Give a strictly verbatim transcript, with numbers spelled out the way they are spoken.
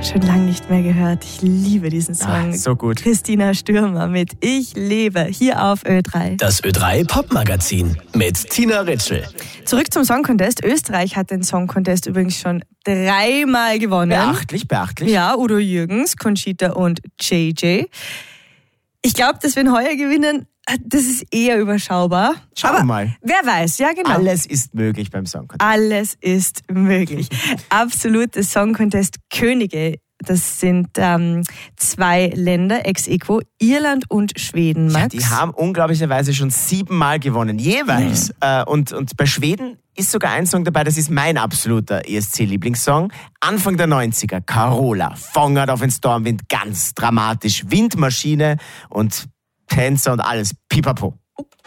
Schon lange nicht mehr gehört. Ich liebe diesen Song. Ah, so gut. Christina Stürmer mit Ich lebe hier auf Ö drei. Das Ö drei Popmagazin mit Tina Ritschl. Zurück zum Song Contest. Österreich hat den Song Contest übrigens schon dreimal gewonnen. Beachtlich, beachtlich. Ja, Udo Jürgens, Conchita und J J. Ich glaube, dass wir ihn heuer gewinnen, das ist eher überschaubar. Schauen wir mal. Wer weiß, ja genau. Alles ist möglich beim Song Contest. Alles ist möglich. Absolute Song Contest Könige. Das sind ähm, zwei Länder, ex aequo, Irland und Schweden, Max. Ja, die haben unglaublicherweise schon siebenmal gewonnen, jeweils. Mhm. Und, und bei Schweden ist sogar ein Song dabei, das ist mein absoluter E S C-Lieblingssong. Anfang der neunziger, Carola, Fångad auf den Stormwind, ganz dramatisch, Windmaschine und Tänzer und alles, pipapo.